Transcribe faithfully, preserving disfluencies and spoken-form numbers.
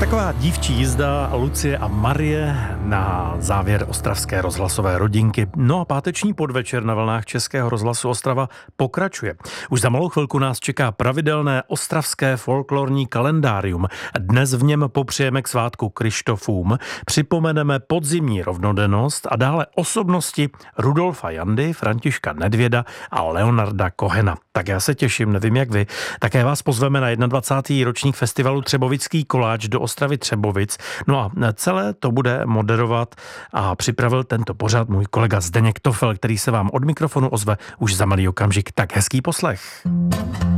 Taková dívčí jízda Lucie a Marie na závěr ostravské rozhlasové rodinky. No a páteční podvečer na vlnách Českého rozhlasu Ostrava pokračuje. Už za malou chvilku nás čeká pravidelné ostravské folklorní kalendárium. Dnes v něm popřejeme k svátku Krištofům, připomeneme podzimní rovnodennost a dále osobnosti Rudolfa Jandy, Františka Nedvěda a Leonarda Kohena. Tak já se těším, nevím jak vy. Také vás pozveme na dvacátý první ročník festivalu Třebovický koláč do Ostravy Třebovic. No a celé to bude moderovat a připravil tento pořad můj kolega Zdeněk Tofel, který se vám od mikrofonu ozve už za malý okamžik. Tak hezký poslech.